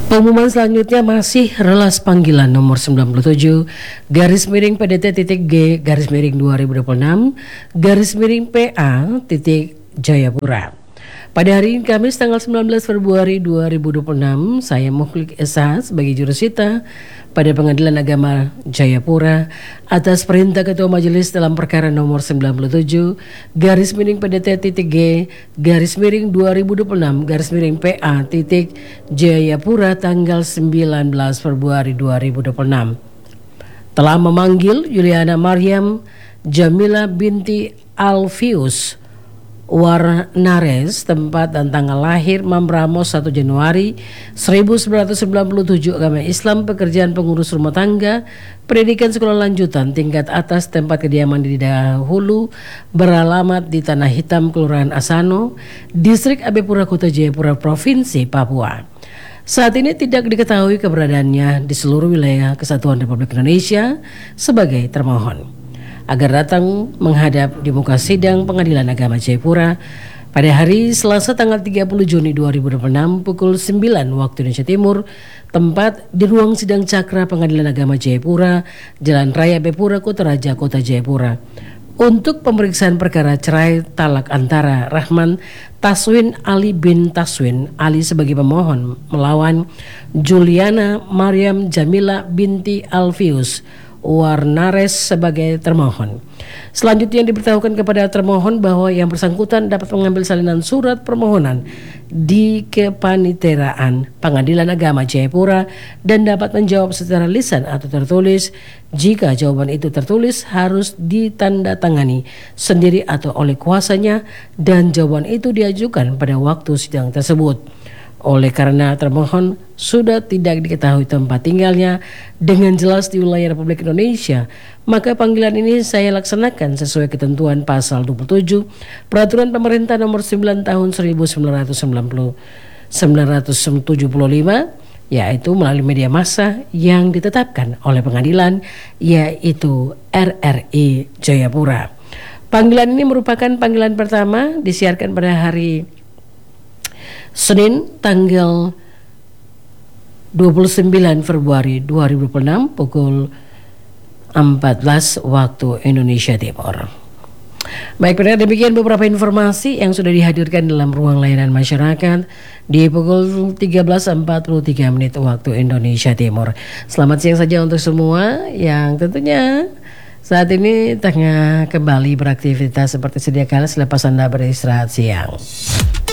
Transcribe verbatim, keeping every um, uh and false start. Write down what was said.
Pengumuman selanjutnya masih relas panggilan nomor sembilan puluh tujuh garis miring P D T titik G garis miring dua ribu dua puluh enam garis miring P A titik Jayapura. Pada hari ini Kamis tanggal sembilan belas Februari dua ribu dua puluh enam, saya Mukhlik Esa sebagai jurusita pada Pengadilan Agama Jayapura atas perintah Ketua Majelis dalam perkara nomor sembilan puluh tujuh garis miring P D T titik G garis miring dua ribu dua puluh enam garis miring P A titik Jayapura tanggal sembilan belas Februari dua ribu dua puluh enam telah memanggil Juliana Maryam Jamila binti Alfius Warnares, tempat dan tanggal lahir Mambramos satu Januari seribu sembilan ratus sembilan puluh tujuh, agama Islam, pekerjaan pengurus rumah tangga, pendidikan sekolah lanjutan tingkat atas, tempat kediaman di dahulu beralamat di Tanah Hitam, Kelurahan Asano, Distrik Abepura, Kota Jayapura, Provinsi Papua. Saat ini tidak diketahui keberadaannya di seluruh wilayah Kesatuan Republik Indonesia sebagai termohon agar datang menghadap di muka sidang Pengadilan Agama Jayapura pada hari Selasa tanggal tiga puluh Juni dua ribu dua puluh enam pukul sembilan waktu Indonesia Timur, tempat di ruang sidang Cakra Pengadilan Agama Jayapura, Jalan Raya Bepura, Kota Raja, Kota Jayapura, untuk pemeriksaan perkara cerai talak antara Rahman Taswin Ali bin Taswin Ali sebagai pemohon melawan Juliana Maryam Jamila binti Alfius Warnares sebagai termohon. Selanjutnya diberitahukan kepada termohon bahwa yang bersangkutan dapat mengambil salinan surat permohonan di kepaniteraan Pengadilan Agama Jayapura dan dapat menjawab secara lisan atau tertulis. Jika jawaban itu tertulis harus ditandatangani sendiri atau oleh kuasanya dan jawaban itu diajukan pada waktu sidang tersebut. Oleh karena termohon sudah tidak diketahui tempat tinggalnya dengan jelas di wilayah Republik Indonesia, maka panggilan ini saya laksanakan sesuai ketentuan pasal dua puluh tujuh Peraturan Pemerintah nomor sembilan tahun seribu sembilan ratus tujuh puluh lima, yaitu melalui media massa yang ditetapkan oleh pengadilan, yaitu R R I Jayapura. Panggilan ini merupakan panggilan pertama, disiarkan pada hari Senin tanggal dua puluh sembilan Februari dua ribu dua puluh enam pukul empat belas waktu Indonesia Timur. Baik, benar demikian beberapa informasi yang sudah dihadirkan dalam ruang layanan masyarakat di pukul tiga belas empat puluh tiga menit waktu Indonesia Timur. Selamat siang saja untuk semua yang tentunya saat ini tengah kembali beraktivitas seperti sedia kala selepas Anda beristirahat siang.